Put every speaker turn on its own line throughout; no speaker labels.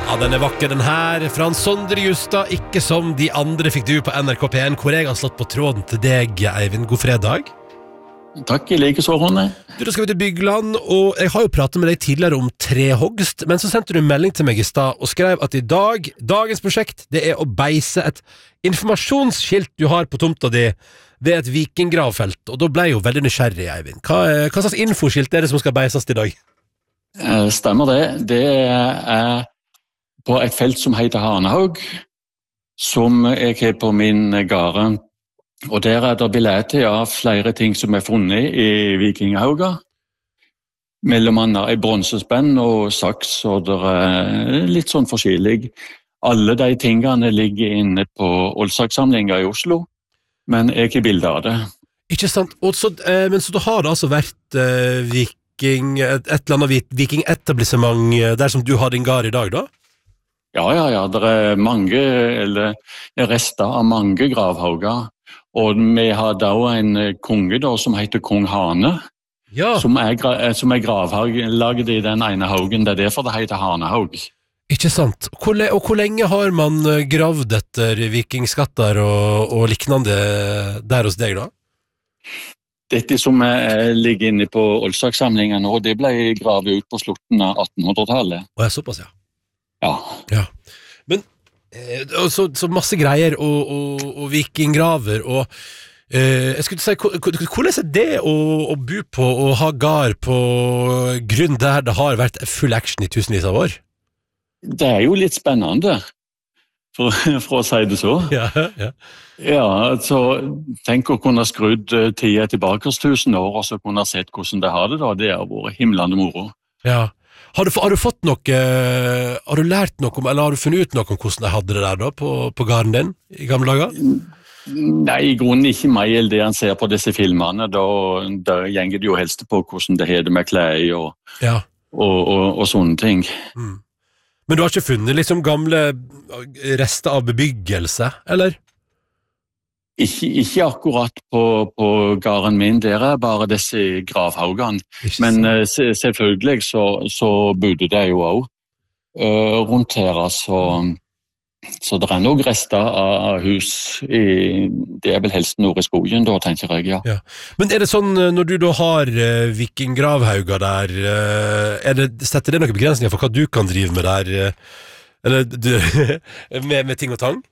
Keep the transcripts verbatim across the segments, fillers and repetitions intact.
Ja, den er vakker den her. Fra en Sondre Justad, ikke som de andre fikk du på N R K P en, hvor jeg har slått på tråden til deg, Eivind. God fredag.
Takk, i like så, Ronny.
Du, da skal vi til Bygland, og jeg har jo pratet med deg tidligere om trehogst, men så sendte du en melding til meg i stad og skrev at i dag, dagens prosjekt, det er å beise et informasjonsskilt du har på tomta di ved et vikinggravfelt, og da ble jeg jo veldig nysgjerrig, Eivind. Hva, hva slags infoskilt er det som skal beises i dag?
Stemmer det. Det er på et felt som heter Hanehaug, som jeg har på min gare. Og der er det billetter av flere ting som er funnet i Vikinghauga. Mellom annet en bronsespenn og saks, og det er litt sånn forskjellig. Alle de tingene ligger inne på Oldsakssamlinga i Oslo, men jeg har ikke bilder av det.
Ikke sant? Og så, eh, men så da har det altså vært eh, viking, et, et eller annet vikingetablissement der som du har din gar i dag, da?
Ja, ja, ja. Det er mange, eller rester av mange gravhauger. Og vi har da en konge da, som heter Kong Hane,
ja.
som er, som er gravlaget i den ene haugen. Det er derfor det heter Hanehaug.
Ikke sant? Hvor, og hvor lenge har man gravd etter vikingskatter og, og liknande der hos deg da?
Dette som er, ligger inne på Oldsakssamlingen nå, det ble gravet ut på slutten av attenhundretallet.
Og er såpass, ja.
Ja.
Ja. Men Så, så masse greier og, og, og vikinggraver og eh, jeg skulle si, hvordan er det å, å bo på og ha gar på grunn der det har vært full action i tusenvis av år?
Det er jo litt spennende, for, for å si det så.
Ja, ja.
Ja, så tenk å kunne skrudd tida tilbake tusen år og så kunne sett hvordan det har det da. Det har vært himlende moro.
Ja. Har du, har du fått noe, har du lært noe om, eller har du funnet ut noe om hvordan de hadde det der da, på, på garen din i gamle dager?
Nei, i grunnen ikke meg eller det han ser på disse filmene, da, da gjenger det jo helst på hvordan det heter med klær og,
ja.
og, og, og sånne ting.
Mm. Men du har ikke funnet liksom gamle rester av bebyggelse, eller?
Ikke, ikke akkurat på, på garen min, der er bare disse gravhaugene. Men uh, selvfølgelig så, så bodde det jo også uh, rundt her, så, så det er nok rester av hus i, det er vel helst nord i skogen da, tenker jeg, ja.
Ja. Men er det sånn, når du da har uh, vikinggravhauger der, uh, er det, setter det noen begrensninger for hva du kan drive med der, uh, eller du, med, med ting og tang?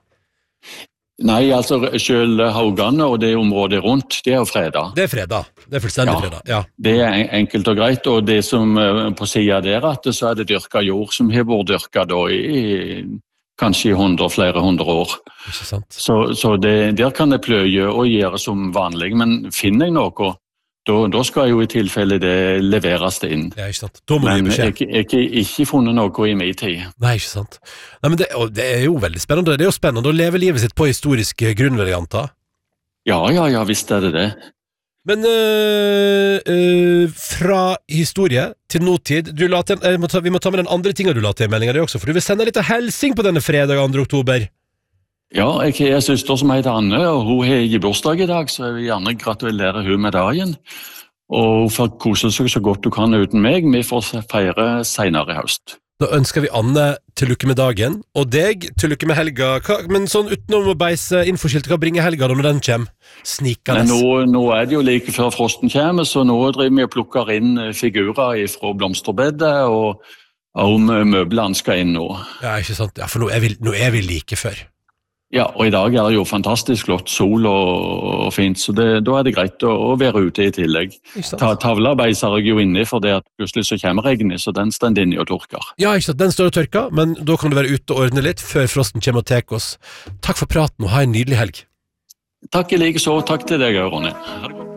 Nei, altså selv haugene og det området rundt, det er jo fredag.
Det er fredag, det er fullstendig
ja,
fredag, ja.
Det er enkelt og greit, og det som på siden der, at så er det dyrket jord som har vært dyrket da i kanskje i hundre, flere hundre år.
Ikke sant.
Så, så det, der kan det pløye og gjøre som vanlig, men finner jeg noe, da, da skal jo i tilfelle det leveres det inn.
Ja, ikke sant. Da må
men
du
jeg har ikke funnet noe i min tid.
Nei, ikke sant. Nei, men det, det er jo veldig spennende. Det er jo spennende å leve livet sitt på historisk grunn, vil jeg anta.
Ja, ja, ja, visst er det det.
Men øh, øh, fra historie til nåtid, du la til, øh, må ta, vi må ta med den andre tingen du la til i meldingen også, for du vil sende litt helsing på denne fredag andre oktober.
Ja, jeg har en søster som heter Anne, og hun har i bursdag i dag, så jeg vil gjerne gratulere hun med dagen. Og hun får kose seg så godt du kan uten meg. Vi får feire senere i høst.
Da ønsker vi Anne til lykke med dagen, og deg til lykke med helga. Hva, men sånn utenom å beise infoskilt, hva bringer helga da når den kommer? Snikende.
Nå, nå er det jo like før frosten kommer, så nå driver vi og plukker inn figurer fra blomsterbedet, og, og møblene skal inn nå.
Ja, ikke sant? Ja, for nå er vi, nå er vi like før.
Ja, og i dag er det jo fantastisk flott sol og, og fint, så det, da er det greit å, å være ute i tillegg. Ta, tavla beiser jeg jo inne, for det at plutselig så kommer regnet, så den stender inne og tørker.
Ja, ikke sant, den står og tørker, men da kan du være ute og ordne litt før frosten kommer og tek oss. Takk for praten, og ha en nydelig helg.
Takk i like så, takk til deg, Ronny. Ha det godt.